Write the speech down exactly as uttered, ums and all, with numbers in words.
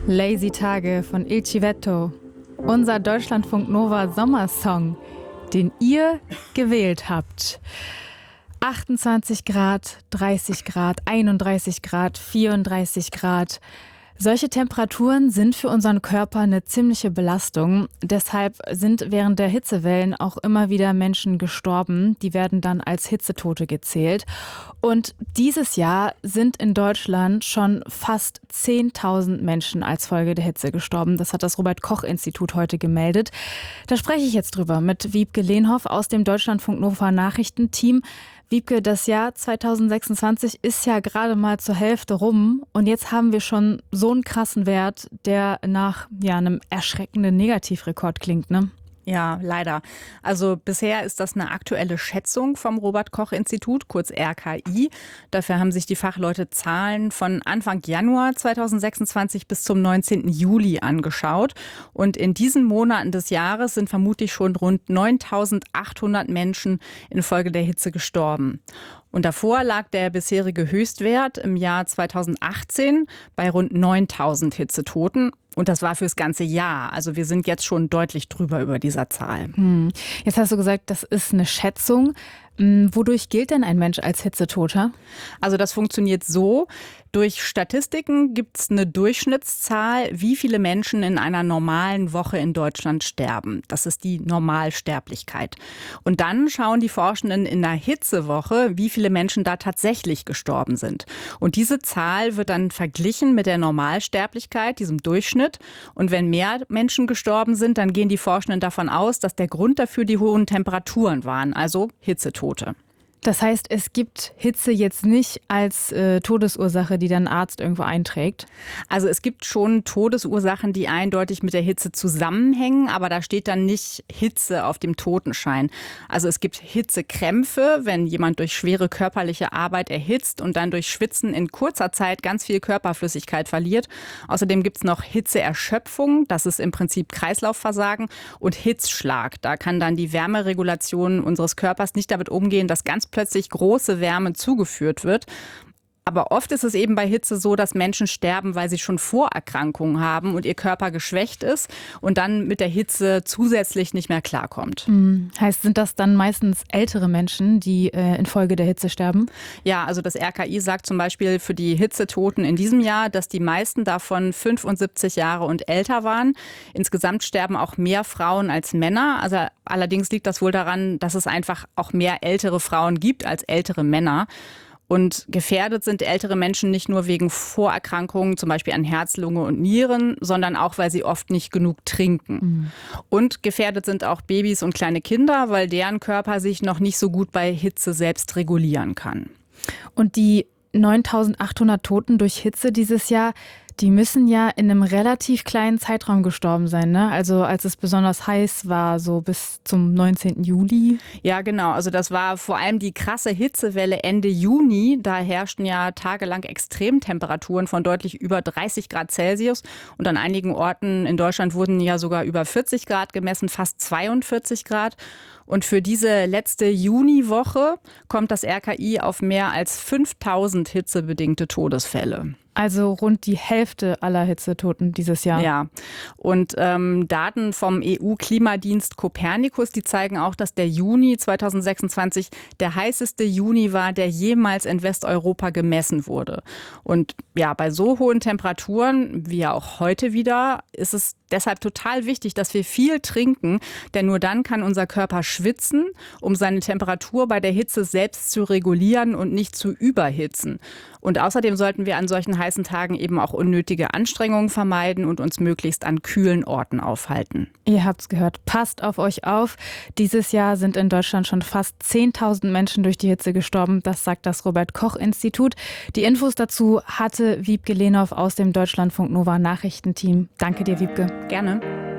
Lazy Tage von Il Civetto. Unser Deutschlandfunk Nova Sommersong, den ihr gewählt habt. achtundzwanzig Grad, dreißig Grad, einunddreißig Grad, vierunddreißig Grad. Solche Temperaturen sind für unseren Körper eine ziemliche Belastung. Deshalb sind während der Hitzewellen auch immer wieder Menschen gestorben. Die werden dann als Hitzetote gezählt. Und dieses Jahr sind in Deutschland schon fast zehntausend Menschen als Folge der Hitze gestorben. Das hat das Robert-Koch-Institut heute gemeldet. Da spreche ich jetzt drüber mit Wiebke Lehnhoff aus dem Deutschlandfunk Nova Nachrichtenteam. Wiebke, das Jahr zweitausendsechsundzwanzig ist ja gerade mal zur Hälfte rum und jetzt haben wir schon so einen krassen Wert, der nach ja, einem erschreckenden Negativrekord klingt, ne? Ja, leider. Also bisher ist das eine aktuelle Schätzung vom Robert-Koch-Institut, kurz R K I. Dafür haben sich die Fachleute Zahlen von Anfang Januar zweitausendsechsundzwanzig bis zum neunzehnten Juli angeschaut. Und in diesen Monaten des Jahres sind vermutlich schon rund neuntausendachthundert Menschen infolge der Hitze gestorben. Und davor lag der bisherige Höchstwert im Jahr zweitausendachtzehn bei rund neuntausend Hitzetoten. Und das war fürs ganze Jahr. Also wir sind jetzt schon deutlich drüber über dieser Zahl. Hm. Jetzt hast du gesagt, das ist eine Schätzung. Wodurch gilt denn ein Mensch als Hitzetoter? Also das funktioniert so. Durch Statistiken gibt es eine Durchschnittszahl, wie viele Menschen in einer normalen Woche in Deutschland sterben. Das ist die Normalsterblichkeit. Und dann schauen die Forschenden in einer Hitzewoche, wie viele Menschen da tatsächlich gestorben sind. Und diese Zahl wird dann verglichen mit der Normalsterblichkeit, diesem Durchschnitt. Und wenn mehr Menschen gestorben sind, dann gehen die Forschenden davon aus, dass der Grund dafür die hohen Temperaturen waren, also Hitzetote. Das heißt, es gibt Hitze jetzt nicht als äh, Todesursache, die dann ein Arzt irgendwo einträgt? Also es gibt schon Todesursachen, die eindeutig mit der Hitze zusammenhängen, aber da steht dann nicht Hitze auf dem Totenschein. Also es gibt Hitzekrämpfe, wenn jemand durch schwere körperliche Arbeit erhitzt und dann durch Schwitzen in kurzer Zeit ganz viel Körperflüssigkeit verliert. Außerdem gibt es noch Hitzeerschöpfung, das ist im Prinzip Kreislaufversagen, und Hitzschlag. Da kann dann die Wärmeregulation unseres Körpers nicht damit umgehen, dass ganz plötzlich große Wärme zugeführt wird. Aber oft ist es eben bei Hitze so, dass Menschen sterben, weil sie schon Vorerkrankungen haben und ihr Körper geschwächt ist und dann mit der Hitze zusätzlich nicht mehr klarkommt. Mhm. Heißt, sind das dann meistens ältere Menschen, die äh, infolge der Hitze sterben? Ja, also das R K I sagt zum Beispiel für die Hitzetoten in diesem Jahr, dass die meisten davon fünfundsiebzig Jahre und älter waren. Insgesamt sterben auch mehr Frauen als Männer. Also allerdings liegt das wohl daran, dass es einfach auch mehr ältere Frauen gibt als ältere Männer. Und gefährdet sind ältere Menschen nicht nur wegen Vorerkrankungen, zum Beispiel an Herz, Lunge und Nieren, sondern auch, weil sie oft nicht genug trinken. Mhm. Und gefährdet sind auch Babys und kleine Kinder, weil deren Körper sich noch nicht so gut bei Hitze selbst regulieren kann. Und die neuntausendachthundert Toten durch Hitze dieses Jahr, die müssen ja in einem relativ kleinen Zeitraum gestorben sein, ne? Also als es besonders heiß war, so bis zum neunzehnten Juli. Ja, genau. Also das war vor allem die krasse Hitzewelle Ende Juni. Da herrschten ja tagelang Extremtemperaturen von deutlich über dreißig Grad Celsius. Und an einigen Orten in Deutschland wurden ja sogar über vierzig Grad gemessen, fast zweiundvierzig Grad. Und für diese letzte Juniwoche kommt das R K I auf mehr als fünftausend hitzebedingte Todesfälle. Also rund die Hälfte aller Hitzetoten dieses Jahr. Ja, und ähm, Daten vom E U-Klimadienst Copernicus, die zeigen auch, dass der Juni zweitausendsechsundzwanzig der heißeste Juni war, der jemals in Westeuropa gemessen wurde. Und ja, bei so hohen Temperaturen, wie ja auch heute wieder, ist es deshalb total wichtig, dass wir viel trinken, denn nur dann kann unser Körper schwitzen, um seine Temperatur bei der Hitze selbst zu regulieren und nicht zu überhitzen. Und außerdem sollten wir an solchen heißen Tagen eben auch unnötige Anstrengungen vermeiden und uns möglichst an kühlen Orten aufhalten. Ihr habt's gehört, passt auf euch auf. Dieses Jahr sind in Deutschland schon fast zehntausend Menschen durch die Hitze gestorben. Das sagt das Robert-Koch-Institut. Die Infos dazu hatte Wiebke Lehnhoff aus dem Deutschlandfunk Nova Nachrichtenteam. Danke dir, Wiebke. Gerne.